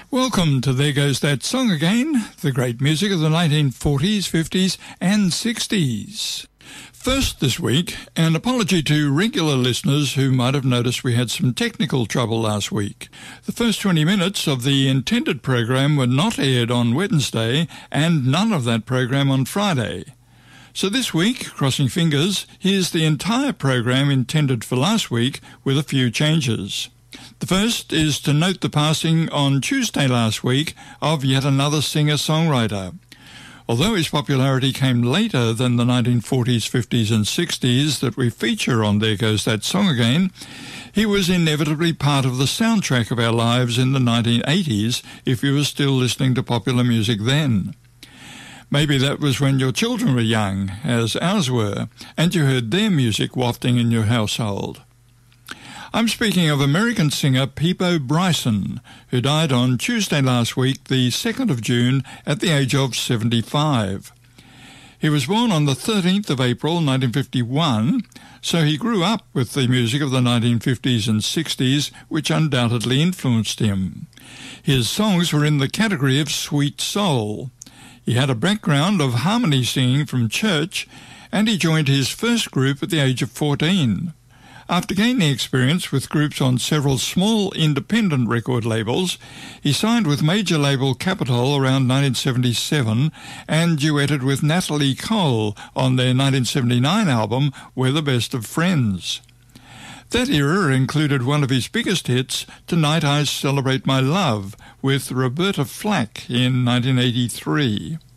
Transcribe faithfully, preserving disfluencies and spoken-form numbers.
Welcome to There Goes That Song Again, the great music of the nineteen forties, fifties and sixties. First this week, an apology to regular listeners who might have noticed we had some technical trouble last week. The first twenty minutes of the intended program were not aired on Wednesday and none of that program on Friday. So this week, crossing fingers, here's the entire program intended for last week with a few changes. The first is to note the passing on Tuesday last week of yet another singer-songwriter. Although his popularity came later than the nineteen forties, fifties and sixties that we feature on There Goes That Song Again, he was inevitably part of the soundtrack of our lives in the nineteen eighties if you were still listening to popular music then. Maybe that was when your children were young, as ours were, and you heard their music wafting in your household. I'm speaking of American singer Peabo Bryson, who died on Tuesday last week, the second of June, at the age of seventy-five. He was born on the thirteenth of April nineteen fifty-one, so he grew up with the music of the nineteen fifties and sixties, which undoubtedly influenced him. His songs were in the category of sweet soul. He had a background of harmony singing from church, and he joined his first group at the age of fourteen. After gaining experience with groups on several small independent record labels, he signed with major label Capitol around nineteen seventy-seven and duetted with Natalie Cole on their nineteen seventy-nine album We're the Best of Friends. That era included one of his biggest hits, Tonight I Celebrate My Love, with Roberta Flack in nineteen eighty-three.